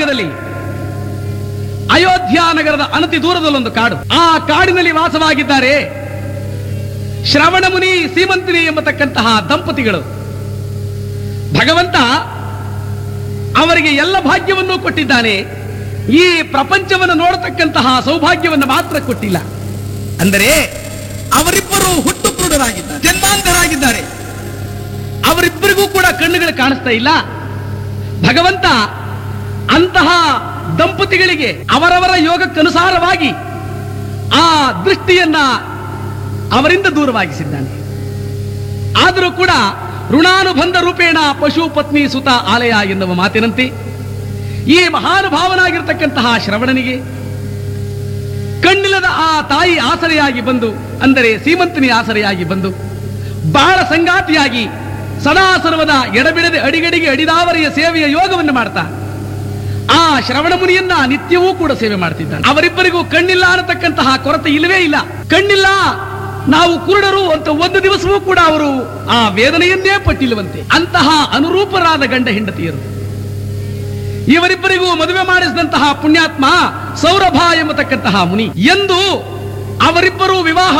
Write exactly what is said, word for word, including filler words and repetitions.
ಮಾರ್ಗದಲ್ಲಿ ಅಯೋಧ್ಯ ನಗರದ ಅನತಿ ದೂರದಲ್ಲೊಂದು ಕಾಡು. ಆ ಕಾಡಿನಲ್ಲಿ ವಾಸವಾಗಿದ್ದಾರೆ ಶ್ರವಣ ಮುನಿ ಸೀಮಂತಿನಿ ಎಂಬತಕ್ಕಂತಹ ದಂಪತಿಗಳು. ಭಗವಂತ ಅವರಿಗೆ ಎಲ್ಲ ಭಾಗ್ಯವನ್ನು ಕೊಟ್ಟಿದ್ದಾನೆ. ಈ ಪ್ರಪಂಚವನ್ನು ನೋಡತಕ್ಕಂತಹ ಸೌಭಾಗ್ಯವನ್ನು ಮಾತ್ರ ಕೊಟ್ಟಿಲ್ಲ. ಅಂದರೆ ಅವರಿಬ್ಬರು ಹುಟ್ಟು ಕುರುಡರಾಗಿದ್ದಾರೆ, ಜನ್ಮಾಂತರಾಗಿದ್ದಾರೆ. ಅವರಿಬ್ಬರಿಗೂ ಕೂಡ ಕಣ್ಣುಗಳು ಕಾಣಿಸ್ತಾ ಇಲ್ಲ. ಭಗವಂತ ಅಂತಹ ದಂಪತಿಗಳಿಗೆ ಅವರವರ ಯೋಗಕ್ಕನುಸಾರವಾಗಿ ಆ ದೃಷ್ಟಿಯನ್ನ ಅವರಿಂದ ದೂರವಾಗಿಸಿದ್ದಾನೆ. ಆದರೂ ಕೂಡ ಋಣಾನುಬಂಧ ರೂಪೇಣ ಪಶು ಪತ್ನಿ ಸುತ ಆಲಯ ಎನ್ನುವ ಮಾತಿನಂತೆ ಈ ಮಹಾನುಭಾವನಾಗಿರ್ತಕ್ಕಂತಹ ಶ್ರವಣನಿಗೆ ಕಣ್ಣಿಲ್ಲದ ಆ ತಾಯಿ ಆಸರೆಯಾಗಿ ಬಂದು, ಅಂದರೆ ಸೀಮಂತಿನಿ ಆಸರೆಯಾಗಿ ಬಂದು ಬಾಳ ಸಂಗಾತಿಯಾಗಿ ಸದಾ ಸರ್ವದ ಎಡಬಿಡದೆ ಅಡಿಗಡಿಗೆ ಅಡಿದಾವರಿಯ ಸೇವೆಯ ಯೋಗವನ್ನು ಮಾಡ್ತಾ ಆ ಶ್ರವಣ ಮುನಿಯನ್ನ ನಿತ್ಯವೂ ಕೂಡ ಸೇವೆ ಮಾಡ್ತಿದ್ದಾನೆ. ಅವರಿಬ್ಬರಿಗೂ ಕಣ್ಣಿಲ್ಲ ಅನ್ನತಕ್ಕಂತಹ ಕೊರತೆ ಇಲ್ಲವೇ ಇಲ್ಲ. ಕಣ್ಣಿಲ್ಲ, ನಾವು ಕುರುಡರು ಅಂತ ಒಂದು ದಿವಸವೂ ಕೂಡ ಅವರು ಆ ವೇದನೆಯನ್ನೇ ಪಟ್ಟಿಲ್ಲವಂತೆ. ಅಂತಹ ಅನುರೂಪರಾದ ಗಂಡ ಹೆಂಡತಿಯರು. ಇವರಿಬ್ಬರಿಗೂ ಮದುವೆ ಮಾಡಿಸಿದಂತಹ ಪುಣ್ಯಾತ್ಮ ಸೌರಭ ಎಂಬತಕ್ಕಂತಹ ಮುನಿ ಎಂದು ಅವರಿಬ್ಬರು ವಿವಾಹ